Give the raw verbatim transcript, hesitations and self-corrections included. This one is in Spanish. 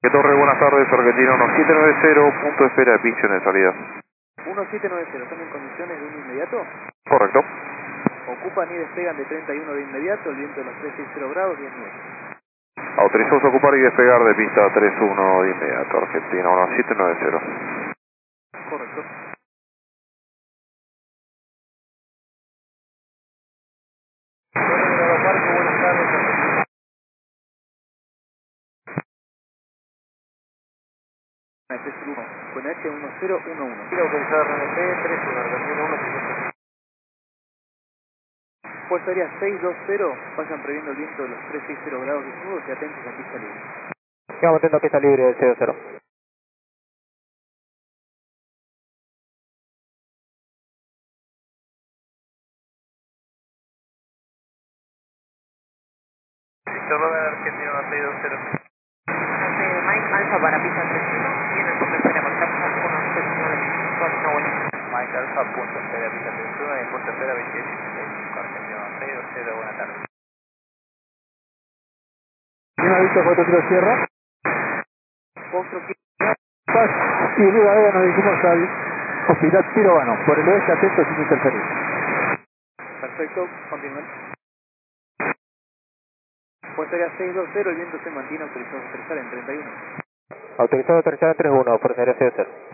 Que Torre, buenas tardes, Argentina uno siete nueve cero, punto de espera de pitch de salida. uno siete nueve cero, ¿están en condiciones de un inmediato? Correcto. Ocupan y despegan de treinta y uno de inmediato, el viento de los trescientos sesenta grados, diez nueve. Autorizados a ocupar y despegar de pista tres uno de inmediato, Argentina uno siete nueve cero. Correcto. Buenas tardes. Este es el uno, con H uno cero uno uno. Quiero autorizar R N P tres uno, Argentina uno cinco. Puerto Aérea seis dos cero, vayan previendo el viento de los trescientos sesenta grados desnudos y atentos a pista libre. Quedamos atentos a pista libre del cero cero. Solo de Argentina seis dos cero. Mike Alfa para pista tres uno y en el punto de espera con taxa uno seis nueve cinco, no bueno. Mike Alfa, punto de espera, pista tres uno y punto de espera veintiocho sesenta y cinco, Argentina seis dos cero, buenas tardes. ¿Quién ha visto cuatro tiro cierra? Foxtro, Paz y Rivadavia nos dirigimos al hospital Tirobano, por el oeste atento sin interferir. perfecto, continúen. Puerto Aérea seis dos cero, el viento se mantiene autorizado a expresar en treinta y uno. Autorizado a aterrizar en tres uno, por Aérea cero cero.